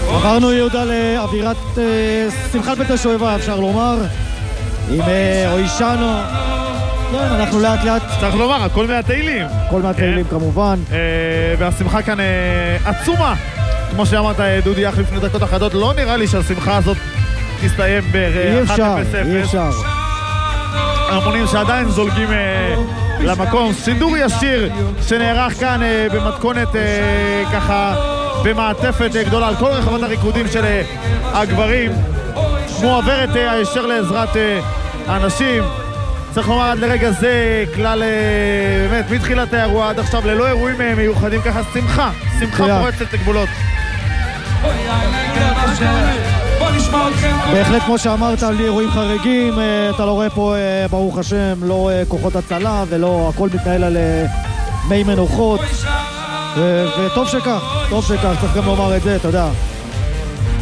עברנו יהודה לאווירת שמחת בית השואבה, אפשר לומר, עם אוישנו. כן, אנחנו לאט לאט צריך לומר, הכל מהתהילים. הכל מהתהילים כמובן. והשמחה כאן עצומה, כמו שאמרת דודי אך לפני דקות אחדות. לא נראה לי שהשמחה הזאת תסתיים ב-1-0-0. אי אפשר. המונים שעדיין זולגים למקום. שידור ישיר שנערך כאן במתכונת ככה במעטפת גדולה על כל רחבת הריקודים של הגברים, מועברת הישר לעזרת הנשים. צריך לומר עד לרגע זה כלל באמת מתחילת האירוע עד עכשיו ללא אירועים מיוחדים, ככה שמחה פורצת גבולות. בהחלט כמו שאמרת, בלי אירועים חריגים, אתה לא רואה פה ברוך השם לא כוחות הצלה ולא, הכל מתנהל על מי מנוחות, וטוב שכך, צריך גם לומר את זה, אתה יודע.